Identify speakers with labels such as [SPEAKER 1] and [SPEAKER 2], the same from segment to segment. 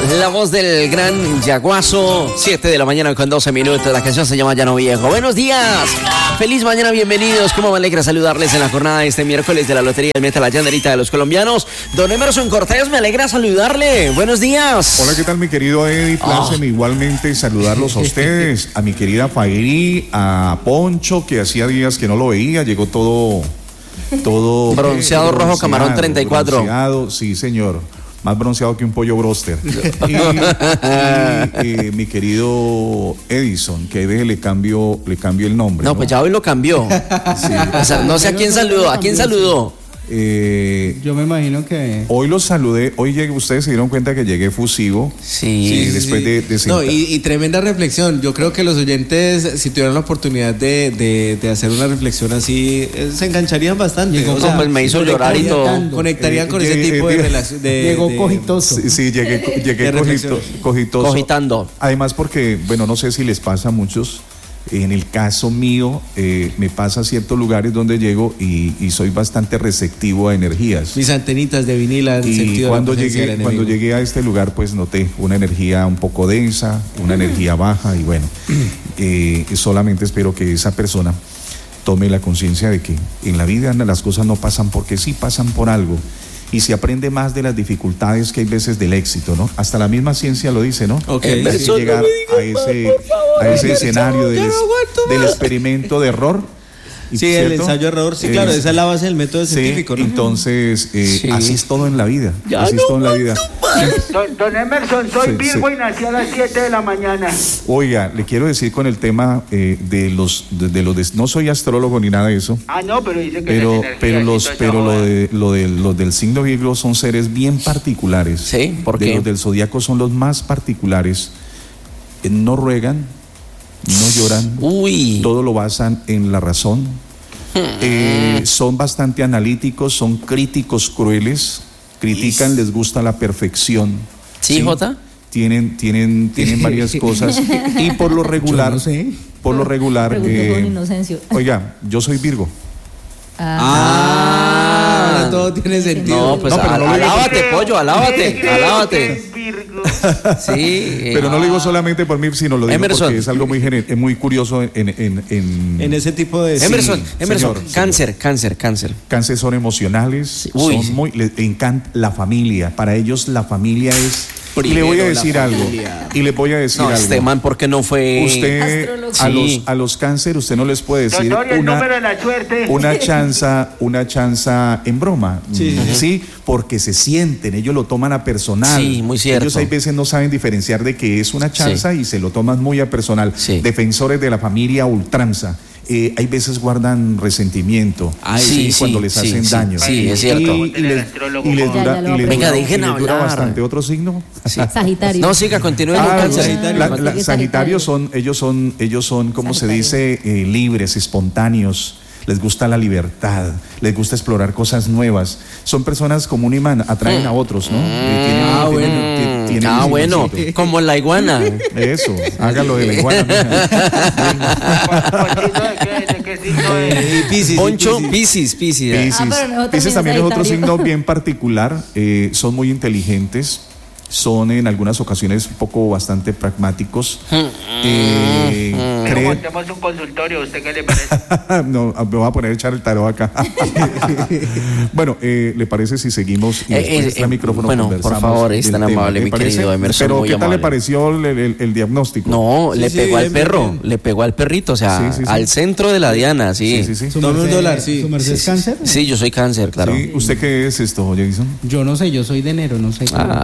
[SPEAKER 1] La voz del gran Yaguazo, 7 de la mañana con 12 minutos. La canción se llama Ya no Viejo. Buenos días, feliz mañana, bienvenidos. Cómo me alegra saludarles en la jornada de este miércoles de la Lotería del Meta, la llanerita de los colombianos. Don Emerson Cortés, me alegra saludarle. Buenos días.
[SPEAKER 2] Hola, ¿qué tal, mi querido Eddie? Pláceme igualmente saludarlos a ustedes, a mi querida Fairi, a Poncho, que hacía días que no lo veía, llegó todo
[SPEAKER 1] bronceado, rojo, camarón 34.
[SPEAKER 2] Bronceado, sí, señor. Más bronceado que un pollo broster. Y mi querido Edison, que le cambio el nombre.
[SPEAKER 1] No, pues ya hoy lo cambió. Sí. O sea, no sé a quién saludó. ¿A quién saludó?
[SPEAKER 3] Yo me imagino que
[SPEAKER 2] hoy los saludé, hoy llegué, ustedes se dieron cuenta que llegué efusivo.
[SPEAKER 1] Sí.
[SPEAKER 2] Después de
[SPEAKER 3] no, y tremenda reflexión. Yo creo que los oyentes, si tuvieran la oportunidad de hacer una reflexión así, se engancharían bastante.
[SPEAKER 1] O sea, pues me hizo llorar y todo.
[SPEAKER 3] Conectarían con ese tipo de relación.
[SPEAKER 4] Llegó cogitoso.
[SPEAKER 2] Sí, llegué cogitoso.
[SPEAKER 1] Cogitando.
[SPEAKER 2] Además porque, bueno, no sé si les pasa a muchos. En el caso mío, me pasa a ciertos lugares donde llego y soy bastante receptivo a energías.
[SPEAKER 3] Mis antenitas de vinil han sentido.
[SPEAKER 2] Y cuando llegué a este lugar, pues noté una energía un poco densa, una energía baja, y bueno, solamente espero que esa persona tome la conciencia de que en la vida las cosas no pasan porque sí, pasan por algo. Y se aprende más de las dificultades que hay veces del éxito, ¿no? Hasta la misma ciencia lo dice, ¿no?
[SPEAKER 3] Okay.
[SPEAKER 2] Llegar a ese escenario del experimento de error.
[SPEAKER 3] Sí,
[SPEAKER 2] ¿cierto?
[SPEAKER 3] el ensayo-error, sí, claro, esa es la base del método científico, ¿no?
[SPEAKER 2] Entonces,
[SPEAKER 1] sí.
[SPEAKER 2] Así es todo en la vida.
[SPEAKER 1] Ya
[SPEAKER 2] así es todo en la vida.
[SPEAKER 5] Don Emerson, soy Virgo y nací a las 7 de la mañana.
[SPEAKER 2] Oiga, le quiero decir con el tema no soy astrólogo ni nada de eso.
[SPEAKER 5] No, pero dice que
[SPEAKER 2] los del signo Virgo son seres bien particulares.
[SPEAKER 1] Sí, ¿por qué?
[SPEAKER 2] Los del zodiaco son los más particulares. No ruegan, no lloran.
[SPEAKER 1] Uy.
[SPEAKER 2] Todo lo basan en la razón. Son bastante analíticos, son críticos crueles. Critican, les gusta la perfección.
[SPEAKER 1] ¿Sí, Jota?
[SPEAKER 2] Tienen varias cosas. Y por lo regular, oiga, yo soy Virgo.
[SPEAKER 3] Todo tiene sentido.
[SPEAKER 1] No, pues alábate, pollo, alábate. Sí.
[SPEAKER 2] Pero no lo digo solamente por mí, sino lo digo
[SPEAKER 1] Emerson, porque
[SPEAKER 2] es algo muy curioso en
[SPEAKER 3] ese tipo de...
[SPEAKER 1] Emerson,
[SPEAKER 2] señor.
[SPEAKER 1] Cáncer.
[SPEAKER 2] Cáncer son emocionales, les encanta la familia. Para ellos la familia es... Y le voy a decir algo.
[SPEAKER 1] Este man, ¿por qué no fue?
[SPEAKER 2] Usted, a los cáncer, usted no les puede decir
[SPEAKER 5] el número de la suerte.
[SPEAKER 2] una chanza en broma. Sí, porque se sienten, ellos lo toman a personal.
[SPEAKER 1] Sí, muy cierto.
[SPEAKER 2] Ellos hay veces no saben diferenciar de que es una chanza y se lo toman muy a personal.
[SPEAKER 1] Sí.
[SPEAKER 2] Defensores de la familia ultranza. Hay veces guardan resentimiento cuando les hacen daño.
[SPEAKER 1] Sí, es cierto.
[SPEAKER 2] Y les dura
[SPEAKER 1] Venga, dejen hablar.
[SPEAKER 2] bastante. ¿Otro signo?
[SPEAKER 1] Sí.
[SPEAKER 4] Sagitario.
[SPEAKER 1] No, siga, continúe.
[SPEAKER 2] Sagitario ellos son, ¿cómo se dice? Libres, espontáneos. Les gusta la libertad, les gusta explorar cosas nuevas. Son personas como un imán, atraen a otros, ¿no?
[SPEAKER 1] Bueno, como la iguana.
[SPEAKER 2] Eso, hágalo de la iguana.
[SPEAKER 5] ¿De qué signo es?
[SPEAKER 1] Piscis. Poncho, Piscis.
[SPEAKER 2] Piscis también es otro signo bien particular. Son muy inteligentes. Son en algunas ocasiones un poco bastante pragmáticos.
[SPEAKER 5] Montemos un consultorio, ¿usted qué le parece?
[SPEAKER 2] No, me voy a poner a echar el tarot acá. Bueno, ¿le parece si seguimos y después el micrófono conversamos?
[SPEAKER 1] Por favor, es tan amable, mi querido Emerson.
[SPEAKER 2] Pero ¿qué tal le pareció el diagnóstico?
[SPEAKER 1] No, le pegó al perro, le pegó al perrito, o sea, al centro de la diana, sí.
[SPEAKER 3] Tome $1, sí.
[SPEAKER 4] ¿Su merced es cáncer?
[SPEAKER 1] Sí, yo soy cáncer, claro.
[SPEAKER 2] Sí. ¿Usted qué es esto, Jason?
[SPEAKER 4] Yo no sé, yo soy de enero, no sé.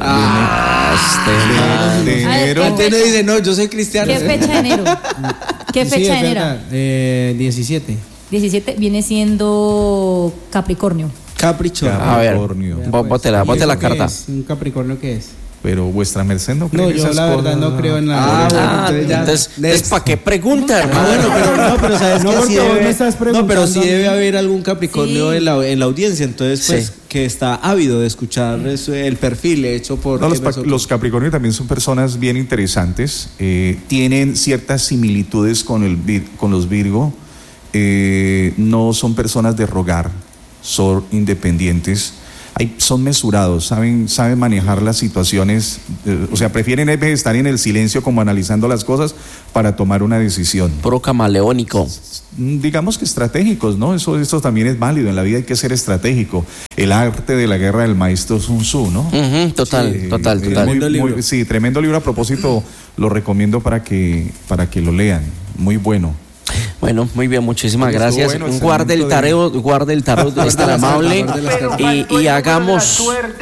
[SPEAKER 2] De enero.
[SPEAKER 3] Usted dice, no, yo soy cristiano.
[SPEAKER 4] ¿Qué fecha de enero? ¿Qué fecha de enero? 17. 17 viene siendo Capricornio.
[SPEAKER 1] A ver, bote la carta.
[SPEAKER 4] ¿Un Capricornio qué es?
[SPEAKER 2] Pero vuestra merced no cree
[SPEAKER 4] No,
[SPEAKER 2] en
[SPEAKER 4] yo
[SPEAKER 2] esas
[SPEAKER 4] la
[SPEAKER 2] cosas.
[SPEAKER 4] verdad no creo en la...
[SPEAKER 1] Entonces ¿para qué pregunta, hermano?
[SPEAKER 3] pero sabes
[SPEAKER 4] No,
[SPEAKER 3] que
[SPEAKER 4] porque vos me estás preguntando.
[SPEAKER 3] No, pero sí debe haber algún Capricornio
[SPEAKER 4] Sí.
[SPEAKER 3] en la audiencia, entonces pues que está ávido de escuchar el perfil hecho por...
[SPEAKER 2] No, los Capricornio también son personas bien interesantes. Tienen ciertas similitudes con los Virgo. No son personas de rogar, son independientes. son mesurados, saben manejar las situaciones, o sea, prefieren estar en el silencio como analizando las cosas para tomar una decisión.
[SPEAKER 1] Pro camaleónico.
[SPEAKER 2] Digamos que estratégicos, ¿no? Eso también es válido, en la vida hay que ser estratégico. El arte de la guerra del maestro Sun Tzu, ¿no?
[SPEAKER 1] Total.
[SPEAKER 3] Tremendo libro.
[SPEAKER 2] Sí, tremendo libro. A propósito, lo recomiendo para que lo lean. Muy bueno.
[SPEAKER 1] Bueno, muy bien, muchísimas gracias.
[SPEAKER 2] Bueno,
[SPEAKER 1] guarde el tarot, es tan amable y hagamos.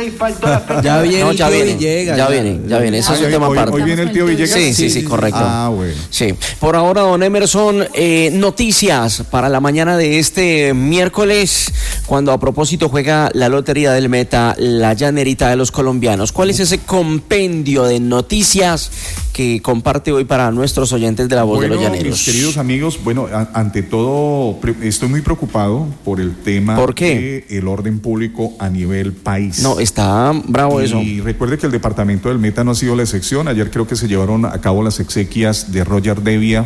[SPEAKER 3] Ya viene
[SPEAKER 1] ya viene. Eso es un tema aparte.
[SPEAKER 2] ¿Hoy viene el tío Villegas?
[SPEAKER 1] Sí, correcto.
[SPEAKER 2] Bueno.
[SPEAKER 1] Sí. Por ahora, don Emerson, noticias para la mañana de este miércoles, cuando a propósito juega la Lotería del Meta, la llanerita de los colombianos. ¿Cuál es ese compendio de noticias que comparte hoy para nuestros oyentes de La Voz de los Llaneros?
[SPEAKER 2] Mis queridos amigos, ante todo estoy muy preocupado por el tema del orden público a nivel país.
[SPEAKER 1] No, está bravo eso.
[SPEAKER 2] Y recuerde que el departamento del Meta no ha sido la excepción. Ayer creo que se llevaron a cabo las exequias de Roger Devia,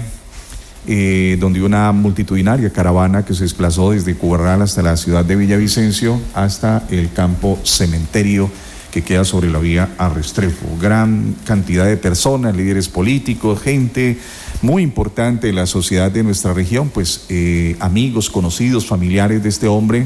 [SPEAKER 2] donde una multitudinaria caravana que se desplazó desde Cubarral hasta la ciudad de Villavicencio hasta el campo cementerio que queda sobre la vía a Restrepo. Gran cantidad de personas, líderes políticos, gente muy importante de la sociedad de nuestra región, pues amigos, conocidos, familiares de este hombre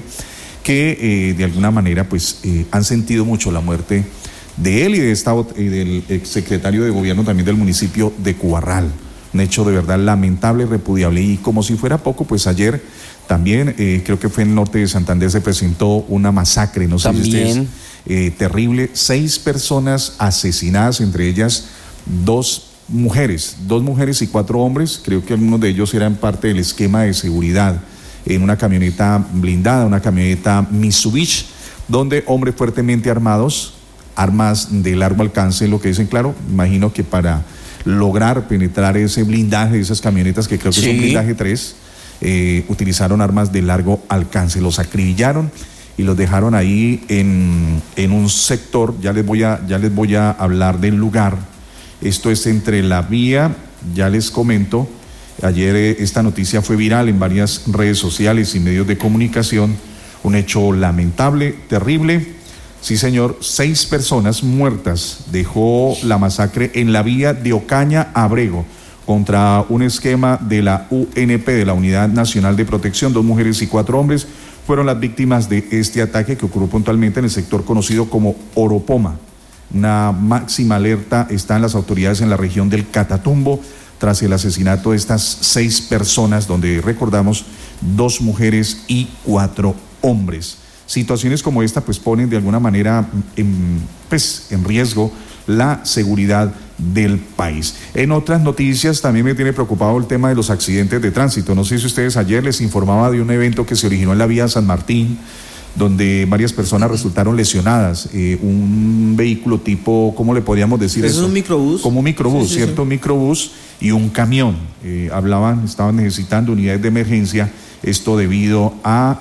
[SPEAKER 2] que de alguna manera pues han sentido mucho la muerte de él y del exsecretario de gobierno también del municipio de Cubarral. Un hecho de verdad lamentable, repudiable. Y como si fuera poco, pues ayer también creo que fue en el norte de Santander, se presentó una masacre, no sé si ustedes, terrible, 6 personas asesinadas, entre ellas 2 mujeres y 4 hombres. Creo que algunos de ellos eran parte del esquema de seguridad en una camioneta blindada, una camioneta Mitsubishi, donde hombres fuertemente armados, armas de largo alcance, lo que dicen, claro, imagino que para lograr penetrar ese blindaje de esas camionetas, que creo que es un blindaje 3, utilizaron armas de largo alcance, los acribillaron y los dejaron ahí en un sector. Ya les voy a hablar del lugar. Esto es entre la vía, ya les comento, ayer esta noticia fue viral en varias redes sociales y medios de comunicación, un hecho lamentable, terrible. Sí, señor, 6 personas muertas dejó la masacre en la vía de Ocaña a Abrego contra un esquema de la UNP, de la Unidad Nacional de Protección. 2 mujeres y 4 hombres fueron las víctimas de este ataque que ocurrió puntualmente en el sector conocido como Oropoma. Una máxima alerta están las autoridades en la región del Catatumbo tras el asesinato de estas 6 personas, donde recordamos 2 mujeres y 4 hombres. Situaciones como esta pues ponen de alguna manera en riesgo la seguridad del país. En otras noticias también me tiene preocupado el tema de los accidentes de tránsito. No sé si ustedes ayer les informaba de un evento que se originó en la vía San Martín, donde varias personas resultaron lesionadas. Un vehículo tipo, ¿cómo le podríamos decir eso?
[SPEAKER 3] ¿Es un microbús?
[SPEAKER 2] Como un microbús, sí, ¿cierto? Un microbús y un camión. Estaban necesitando unidades de emergencia, esto debido a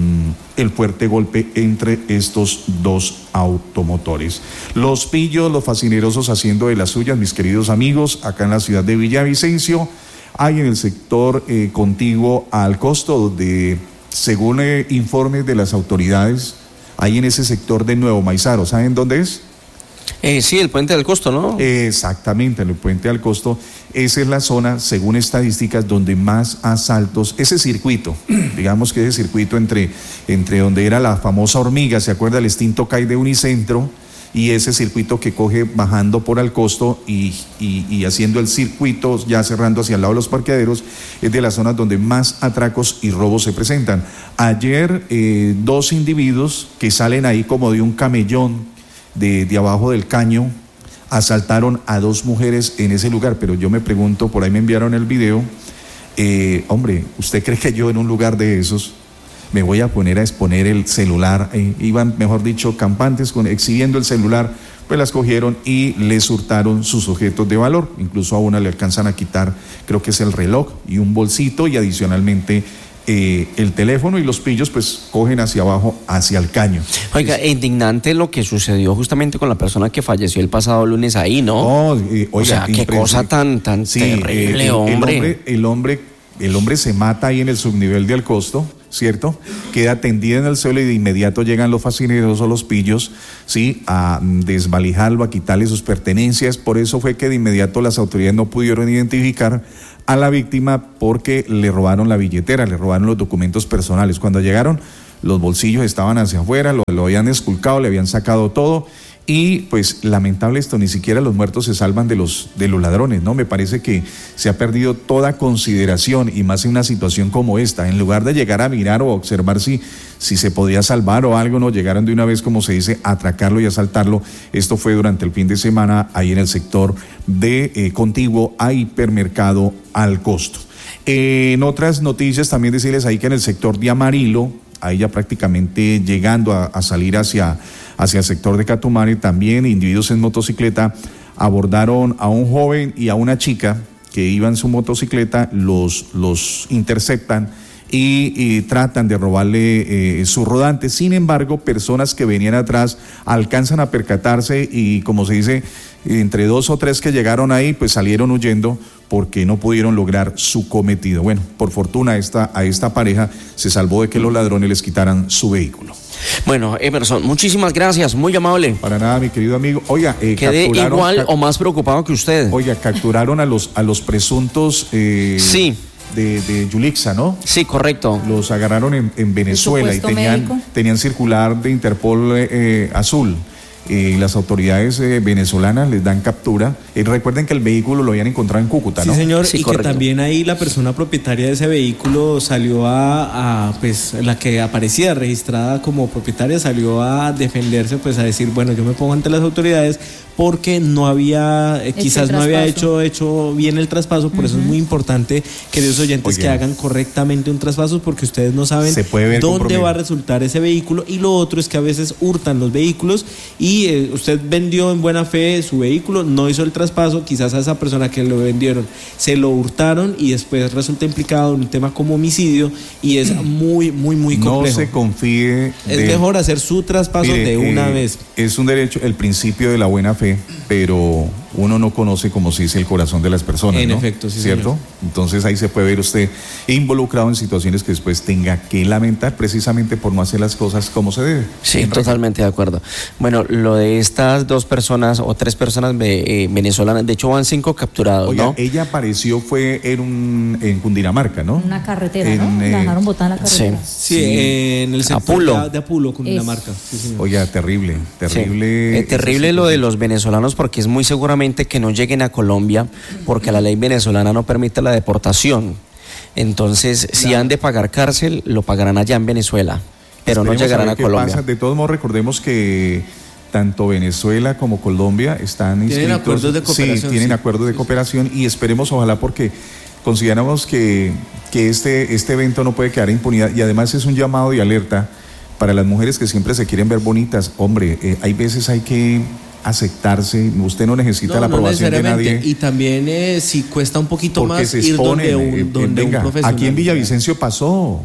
[SPEAKER 2] el fuerte golpe entre estos 2 automotores. Los pillos, los fascinerosos haciendo de las suyas, mis queridos amigos, acá en la ciudad de Villavicencio. Hay en el sector contiguo al Costo, donde según informes de las autoridades, hay en ese sector de Nuevo Maizaro. ¿Saben dónde es?
[SPEAKER 1] Sí, el Puente del Costo, ¿no?
[SPEAKER 2] Exactamente, el Puente del Costo. Esa es la zona, según estadísticas, donde más asaltos, ese circuito, digamos que ese circuito entre donde era la famosa Hormiga, ¿se acuerda? El extinto CAI de Unicentro, y ese circuito que coge bajando por el Costo y haciendo el circuito, ya cerrando hacia el lado de los parqueaderos, es de las zonas donde más atracos y robos se presentan. Ayer 2 individuos que salen ahí como de un camellón de abajo del caño, asaltaron a 2 mujeres en ese lugar, pero yo me pregunto, por ahí me enviaron el video, hombre, ¿usted cree que yo en un lugar de esos me voy a poner a exponer el celular? Iban, mejor dicho, campantes exhibiendo el celular, pues las cogieron y les hurtaron sus objetos de valor. Incluso a una le alcanzan a quitar, creo que es el reloj y un bolsito, y adicionalmente el teléfono, y los pillos pues cogen hacia abajo, hacia el caño.
[SPEAKER 1] Oiga, indignante lo que sucedió justamente con la persona que falleció el pasado lunes ahí, ¿no?
[SPEAKER 2] Oiga,
[SPEAKER 1] o sea, qué cosa tan
[SPEAKER 2] sí,
[SPEAKER 1] terrible, hombre.
[SPEAKER 2] El hombre se mata ahí en el subnivel del Costo, ¿cierto? Queda tendida en el suelo y de inmediato llegan los facineros o los pillos, ¿sí? A desvalijarlo, a quitarle sus pertenencias. Por eso fue que de inmediato las autoridades no pudieron identificar a la víctima porque le robaron la billetera, le robaron los documentos personales. Cuando llegaron, los bolsillos estaban hacia afuera, lo habían esculcado, le habían sacado todo. Y pues lamentable esto, ni siquiera los muertos se salvan de los ladrones, ¿no? Me parece que se ha perdido toda consideración y más en una situación como esta. En lugar de llegar a mirar o a observar si se podía salvar o algo, no, llegaron de una vez, como se dice, a atracarlo y asaltarlo. Esto fue durante el fin de semana ahí en el sector de contiguo a Hipermercado Al Costo. En otras noticias también decirles ahí que en el sector de Amarillo, ahí ya prácticamente llegando a salir hacia el sector de Catumare, también individuos en motocicleta abordaron a un joven y a una chica que iban en su motocicleta, los interceptan y tratan de robarle su rodante. Sin embargo, personas que venían atrás alcanzan a percatarse y, como se dice, entre 2 o 3 que llegaron ahí, pues salieron huyendo porque no pudieron lograr su cometido. Bueno, por fortuna a esta pareja se salvó de que los ladrones les quitaran su vehículo.
[SPEAKER 1] Bueno, Emerson, muchísimas gracias, muy amable.
[SPEAKER 2] Para nada, mi querido amigo. Oiga,
[SPEAKER 1] quedé igual o más preocupado que usted.
[SPEAKER 2] Oiga, capturaron a los presuntos
[SPEAKER 1] sí.
[SPEAKER 2] de Yulixa, ¿no?
[SPEAKER 1] Sí, correcto.
[SPEAKER 2] Los agarraron en Venezuela y tenían circular de Interpol azul. Las autoridades venezolanas les dan captura. Recuerden que el vehículo lo habían encontrado en Cúcuta, ¿no?
[SPEAKER 3] Sí, señor, sí, y
[SPEAKER 1] correcto.
[SPEAKER 3] Que también ahí la persona propietaria de ese vehículo salió pues la que aparecía registrada como propietaria salió a defenderse, pues a decir, bueno, yo me pongo ante las autoridades porque no había, quizás no había hecho bien el traspaso, por eso es muy importante, queridos oyentes, que hagan correctamente un traspaso, porque ustedes no saben dónde va a resultar ese vehículo, y lo otro es que a veces hurtan los vehículos y usted vendió en buena fe su vehículo, no hizo el traspaso, quizás a esa persona que lo vendieron se lo hurtaron y después resulta implicado en un tema como homicidio y es muy complejo.
[SPEAKER 2] No se confíe.
[SPEAKER 3] Es mejor hacer su traspaso de una vez.
[SPEAKER 2] Es un derecho, el principio de la buena fe, pero uno no conoce, como se dice, el corazón de las personas,
[SPEAKER 3] en
[SPEAKER 2] ¿no?
[SPEAKER 3] efecto, sí,
[SPEAKER 2] ¿cierto?
[SPEAKER 3] Señor.
[SPEAKER 2] Entonces ahí se puede ver usted involucrado en situaciones que después tenga que lamentar precisamente por no hacer las cosas como se debe.
[SPEAKER 1] Sí, totalmente de acuerdo. Bueno, lo de estas 2 personas o 3 personas venezolanas, de hecho van 5 capturados.
[SPEAKER 2] Oiga,
[SPEAKER 1] ¿no?
[SPEAKER 2] ella apareció en Cundinamarca, ¿no?
[SPEAKER 4] Una carretera, ¿no? La dejaron botada en la carretera.
[SPEAKER 3] Sí, en el sector de Apulo, Cundinamarca. Sí, señor.
[SPEAKER 2] Oiga, terrible.
[SPEAKER 1] Sí. Terrible lo de los venezolanos, porque es muy seguramente que no lleguen a Colombia, porque la ley venezolana no permite la deportación. Entonces, si han de pagar cárcel, lo pagarán allá en Venezuela, pero no llegarán a Colombia.
[SPEAKER 2] Pasa. De todos modos, recordemos que tanto Venezuela como Colombia están inscritos.
[SPEAKER 3] Tienen acuerdos de cooperación.
[SPEAKER 2] Sí, tienen acuerdos de cooperación y esperemos, ojalá, porque consideramos que este evento no puede quedar en impunidad, y además es un llamado de alerta para las mujeres que siempre se quieren ver bonitas. Hombre, hay veces hay que aceptarse, usted no necesita la aprobación de nadie.
[SPEAKER 3] Y también si cuesta un poquito
[SPEAKER 2] porque
[SPEAKER 3] más ir donde un profesional.
[SPEAKER 2] Aquí en Villavicencio pasó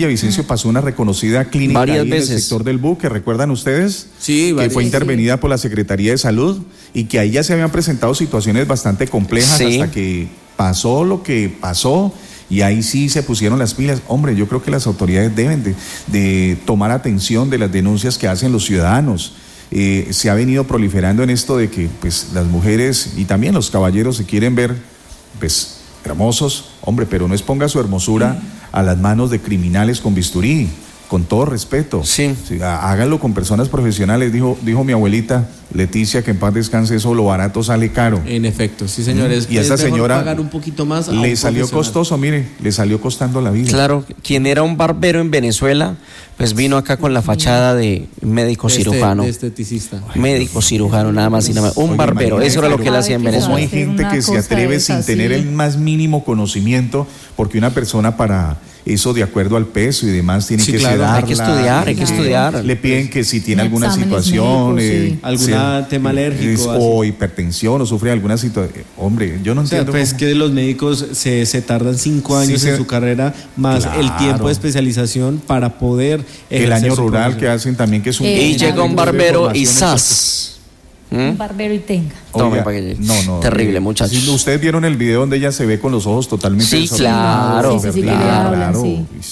[SPEAKER 2] una reconocida clínica
[SPEAKER 1] varias
[SPEAKER 2] ahí
[SPEAKER 1] veces
[SPEAKER 2] en el sector del Buque, ¿recuerdan ustedes?
[SPEAKER 3] Sí,
[SPEAKER 2] que fue intervenida por la Secretaría de Salud y que ahí ya se habían presentado situaciones bastante complejas hasta que pasó lo que pasó. Y ahí sí se pusieron las pilas. Hombre, yo creo que las autoridades deben de tomar atención de las denuncias que hacen los ciudadanos. Se ha venido proliferando en esto de que pues las mujeres y también los caballeros se quieren ver pues hermosos, hombre, pero no exponga su hermosura a las manos de criminales con bisturí, con todo respeto.
[SPEAKER 1] Sí.
[SPEAKER 2] Háganlo con personas profesionales, dijo mi abuelita Leticia, que en paz descanse, eso lo barato sale caro.
[SPEAKER 3] En efecto, sí, señores.
[SPEAKER 2] Y a esta señora
[SPEAKER 3] pagar un poquito más
[SPEAKER 2] le salió costoso, mire, le salió costando la vida.
[SPEAKER 1] Claro, quien era un barbero en Venezuela, pues vino acá con la fachada de médico cirujano.
[SPEAKER 3] De esteticista.
[SPEAKER 1] Médico cirujano, nada más y nada más. Un barbero, eso era lo que él hacía en Venezuela.
[SPEAKER 2] No hay gente que se atreve sin tener el más mínimo conocimiento, porque una persona para eso, de acuerdo al peso y demás, tiene que sedarla.
[SPEAKER 1] Hay que estudiar.
[SPEAKER 2] Le piden que si tiene alguna situación,
[SPEAKER 3] algún tema alérgico
[SPEAKER 2] o hipertensión, o sufre alguna situación. Hombre, yo no entiendo.
[SPEAKER 3] Pues que los médicos se tardan 5 años en su carrera, más el tiempo de especialización para poder
[SPEAKER 2] el año rural que hacen también, que es un...
[SPEAKER 1] Y llega un barbero y ¡zas!
[SPEAKER 4] Un barbero y tenga.
[SPEAKER 2] Oiga, no.
[SPEAKER 1] Terrible, muchachos.
[SPEAKER 2] Si ustedes vieron el video donde ella se ve con los ojos totalmente...
[SPEAKER 1] Sí, claro.
[SPEAKER 4] Sí,
[SPEAKER 2] claro.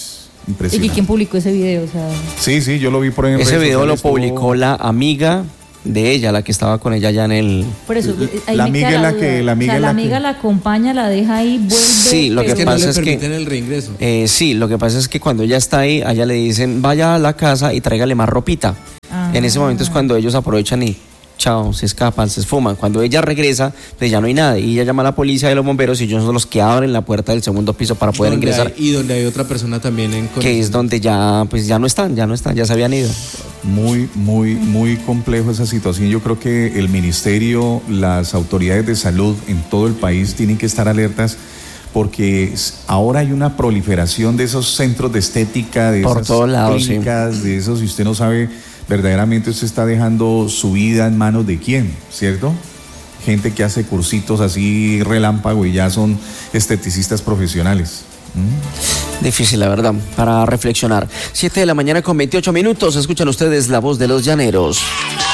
[SPEAKER 2] Impresionante.
[SPEAKER 4] ¿Y quién publicó ese video? O sea...
[SPEAKER 2] Sí, yo lo vi por ejemplo.
[SPEAKER 1] Ese video lo publicó la amiga de ella, la que estaba con ella ya en el...
[SPEAKER 4] Por eso, ahí
[SPEAKER 2] la
[SPEAKER 4] me
[SPEAKER 2] amiga
[SPEAKER 4] queda
[SPEAKER 2] la
[SPEAKER 4] duda.
[SPEAKER 2] que la amiga,
[SPEAKER 4] o sea, la
[SPEAKER 2] la
[SPEAKER 4] amiga
[SPEAKER 2] que...
[SPEAKER 4] la acompaña, la deja ahí, vuelve.
[SPEAKER 1] Sí, lo que pasa es que
[SPEAKER 3] no le permiten el reingreso.
[SPEAKER 1] Sí, lo que pasa es que cuando ella está ahí, a ella le dicen, vaya a la casa y tráigale más ropita. En ese momento es cuando ellos aprovechan y chao, se escapan, se esfuman. Cuando ella regresa, pues ya no hay nada. Y ella llama a la policía y los bomberos y ellos son los que abren la puerta del segundo piso para poder ingresar.
[SPEAKER 3] Y donde hay otra persona también en condición.
[SPEAKER 1] Que es donde ya, pues ya no están, ya se habían ido.
[SPEAKER 2] Muy complejo esa situación. Yo creo que el ministerio, las autoridades de salud en todo el país tienen que estar alertas porque ahora hay una proliferación de esos centros de estética, de
[SPEAKER 1] por
[SPEAKER 2] esas
[SPEAKER 1] todos lados,
[SPEAKER 2] clínicas, de esos, y usted no sabe verdaderamente usted está dejando su vida en manos de quién, ¿cierto? Gente que hace cursitos así relámpago y ya son esteticistas profesionales.
[SPEAKER 1] Difícil, la verdad, para reflexionar. 7 de la mañana con 28 minutos. Escuchan ustedes la voz de los llaneros.